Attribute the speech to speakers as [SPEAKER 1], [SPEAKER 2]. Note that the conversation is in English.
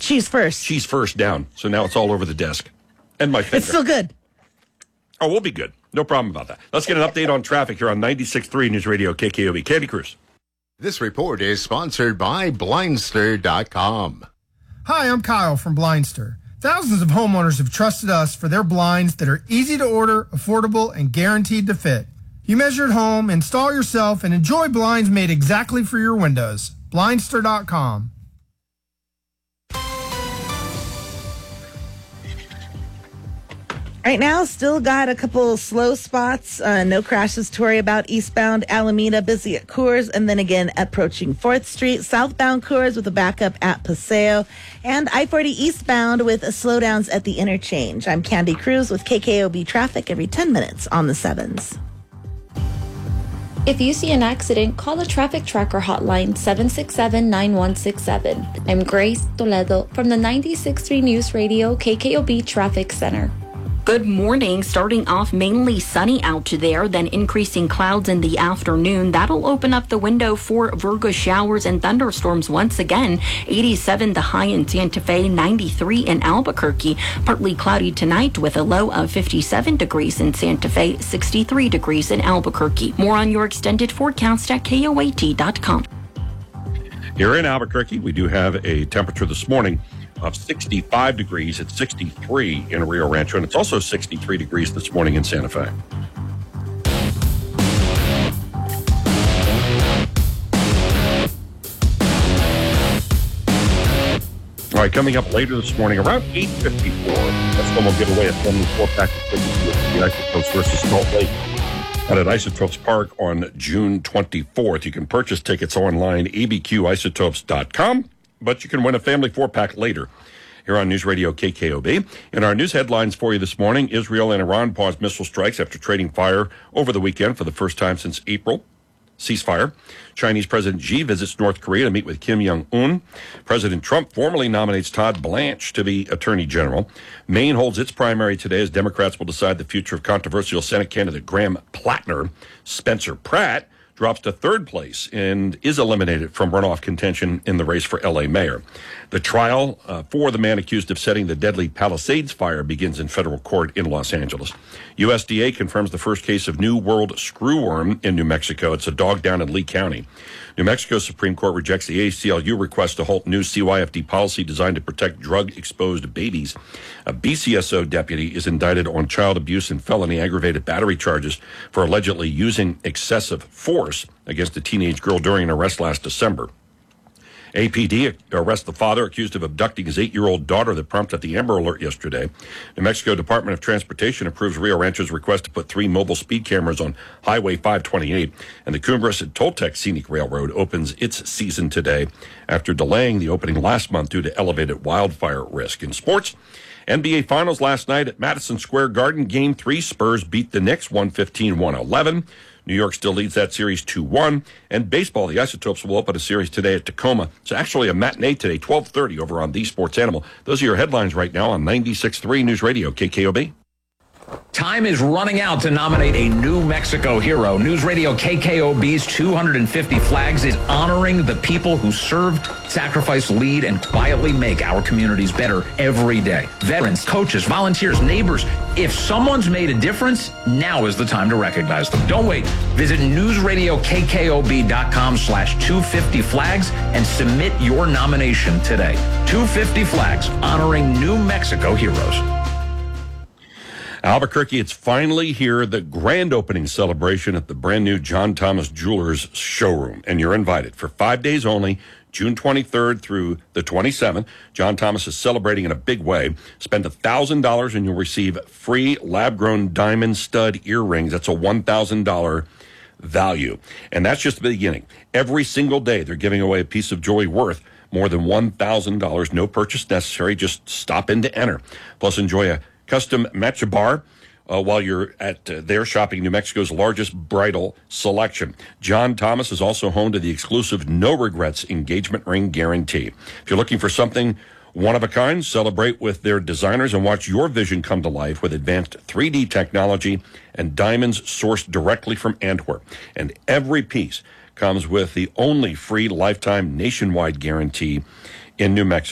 [SPEAKER 1] Cheese first.
[SPEAKER 2] Cheese first down. So now it's all over the desk. And my finger.
[SPEAKER 1] It's still good.
[SPEAKER 2] Oh, we'll be good. No problem about that. Let's get an update on traffic here on 96.3 News Radio KKOB. Candy Cruz.
[SPEAKER 3] This report is sponsored by Blindster.com.
[SPEAKER 4] Hi, I'm Kyle from Blindster. Thousands of homeowners have trusted us for their blinds that are easy to order, affordable, and guaranteed to fit. You measure at home, install yourself, and enjoy blinds made exactly for your windows. Blindster.com.
[SPEAKER 1] Right now, still got a couple slow spots. No crashes to worry about. Eastbound Alameda, busy at Coors, and then again approaching 4th Street. Southbound Coors with a backup at Paseo. And I-40 eastbound with slowdowns at the interchange. I'm Candy Cruz with KKOB Traffic every 10 minutes on the 7s.
[SPEAKER 5] If you see an accident, call the Traffic Tracker hotline 767-9167. I'm Grace Toledo from the 96.3 News Radio KKOB Traffic Center.
[SPEAKER 6] Good morning. Starting off mainly sunny out there, then increasing clouds in the afternoon. That'll open up the window for Virgo showers and thunderstorms once again. 87 the high in Santa Fe, 93 in Albuquerque. Partly cloudy tonight with a low of 57 degrees in Santa Fe, 63 degrees in Albuquerque. More on your extended forecast at KOAT.com.
[SPEAKER 2] Here in Albuquerque, we do have a temperature this morning of 65 degrees. It's 63 in Rio Rancho, and it's also 63 degrees this morning in Santa Fe. All right, coming up later this morning, around 8:54, that's when we'll give away a family 4-pack of tickets with the Isotopes versus Salt Lake out at Isotopes Park on June 24th. You can purchase tickets online, abqisotopes.com. But you can win a family 4-pack later here on News Radio KKOB. In our news headlines for you this morning, Israel and Iran paused missile strikes after trading fire over the weekend for the first time since April. Ceasefire. Chinese President Xi visits North Korea to meet with Kim Jong-un. President Trump formally nominates Todd Blanche to be Attorney General. Maine holds its primary today as Democrats will decide the future of controversial Senate candidate Graham Plattner. Spencer Pratt drops to third place and is eliminated from runoff contention in the race for L.A. mayor. The trial for the man accused of setting the deadly Palisades fire begins in federal court in Los Angeles. USDA confirms the first case of New World screwworm in New Mexico. It's a dog down in Lee County. New Mexico Supreme Court rejects the ACLU request to halt new CYFD policy designed to protect drug-exposed babies. A BCSO deputy is indicted on child abuse and felony aggravated battery charges for allegedly using excessive force against a teenage girl during an arrest last December. APD arrests the father accused of abducting his 8-year-old daughter that prompted the Amber Alert yesterday. New Mexico Department of Transportation approves Rio Rancho's request to put 3 mobile speed cameras on Highway 528. And the Cumbres and Toltec Scenic Railroad opens its season today after delaying the opening last month due to elevated wildfire risk. In sports, NBA Finals last night at Madison Square Garden. Game 3, Spurs beat the Knicks 115-111. New York still leads that series 2-1. And baseball, the Isotopes will open a series today at Tacoma. It's actually a matinee today, 12:30 over on The Sports Animal. Those are your headlines right now on 96.3 News Radio, KKOB.
[SPEAKER 7] Time is running out to nominate a New Mexico hero. News Radio KKOB's 250 Flags is honoring the people who served, sacrificed, lead, and quietly make our communities better every day. Veterans, coaches, volunteers, neighbors. If someone's made a difference, now is the time to recognize them. Don't wait. Visit newsradiokkob.com/250flags and submit your nomination today. 250 Flags, honoring New Mexico heroes.
[SPEAKER 2] Albuquerque, it's finally here, the grand opening celebration at the brand new John Thomas Jewelers showroom. And you're invited for 5 days only, June 23rd through the 27th. John Thomas is celebrating in a big way. Spend $1,000 and you'll receive free lab-grown diamond stud earrings. That's a $1,000 value. And that's just the beginning. Every single day they're giving away a piece of jewelry worth more than $1,000. No purchase necessary. Just stop in to enter. Plus enjoy a custom matcha bar while you're at their shopping New Mexico's largest bridal selection. John Thomas is also home to the exclusive No Regrets engagement ring guarantee. If you're looking for something one of a kind, celebrate with their designers and watch your vision come to life with advanced 3D technology and diamonds sourced directly from Antwerp. And every piece comes with the only free lifetime nationwide guarantee in New Mexico.